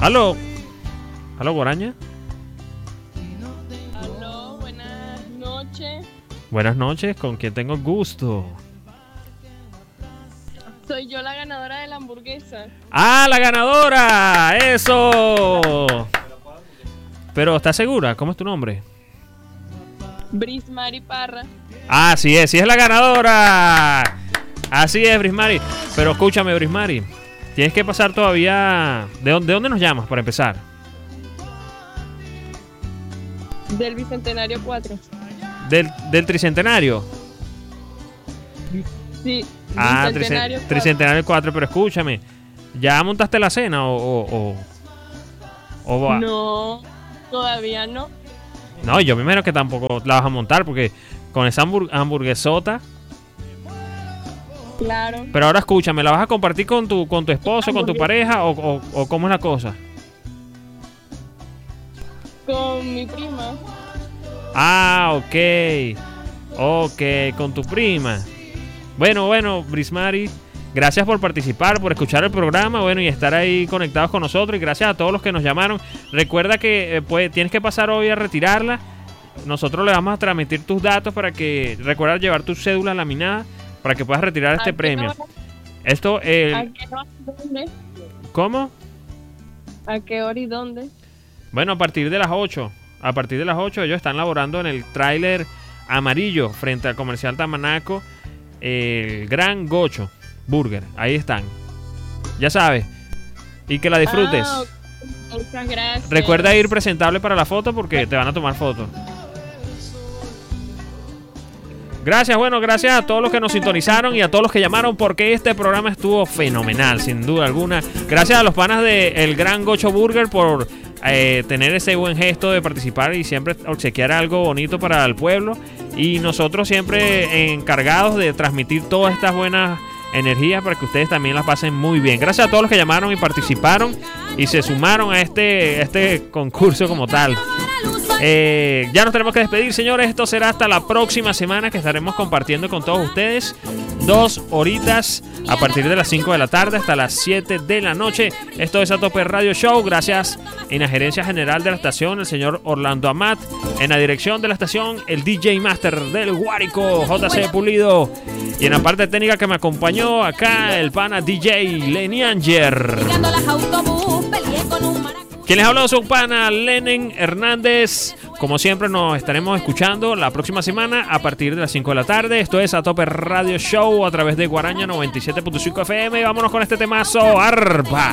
Aló. Aló, Guaraña. Aló, buenas noches. Buenas noches, ¿con quién tengo el gusto? Soy yo la ganadora de la hamburguesa. ¡Ah, la ganadora! ¡Eso! Pero, ¿estás segura? ¿Cómo es tu nombre? Brismari Parra. Ah, sí es la ganadora. Así es, Brismari. Pero escúchame, Brismari. Tienes que pasar todavía... ¿De dónde nos llamas para empezar? Del Bicentenario 4. ¿Del Tricentenario? Sí, Ah, Bicentenario 4. Tricentenario 4, pero escúchame. ¿Ya montaste la cena o va? No, todavía no. No, yo me imagino que tampoco la vas a montar porque con esa hamburguesota. Claro. Pero ahora escúchame, ¿la vas a compartir con tu esposo, con tu pareja o cómo es la cosa? Con mi prima. Ah, ok. Ok, con tu prima. Bueno, Brismari, gracias por participar, por escuchar el programa, bueno, y estar ahí conectados con nosotros. Y gracias a todos los que nos llamaron. Recuerda que tienes que pasar hoy a retirarla. Nosotros le vamos a transmitir tus datos para que recuerda llevar tu cédula laminada para que puedas retirar este premio. Esto, ¿A qué hora y dónde? ¿cómo? ¿A qué hora y dónde? Bueno, a partir de las 8. A partir de las 8 ellos están laborando en el tráiler amarillo frente al comercial Tamanaco. El Gran Gocho Burger. Ahí están. Ya sabes. Y que la disfrutes. Muchas gracias. Recuerda ir presentable para la foto porque te van a tomar fotos. Gracias, bueno, gracias a todos los que nos sintonizaron y a todos los que llamaron porque este programa estuvo fenomenal, sin duda alguna. Gracias a los panas de El Gran Gocho Burger por tener ese buen gesto de participar y siempre obsequiar algo bonito para el pueblo. Y nosotros siempre encargados de transmitir todas estas buenas energías para que ustedes también las pasen muy bien. Gracias a todos los que llamaron y participaron y se sumaron a este concurso como tal. Ya nos tenemos que despedir, señores. Esto será hasta la próxima semana que estaremos compartiendo con todos ustedes 2 horitas a partir de las 5 de la tarde hasta las 7 de la noche. Esto es A Tope Radio Show. Gracias en la gerencia general de la estación, el señor Orlando Amat. En la dirección de la estación, el DJ Master del Guárico, JC Pulido. Y en la parte técnica que me acompañó acá, el pana DJ Lenny Anger. Quien les habló su pana Lenin Hernández. Como siempre nos estaremos escuchando la próxima semana a partir de las 5 de la tarde. Esto es A Tope Radio Show a través de Guaraña 97.5 FM. Vámonos con este temazo, Arpa.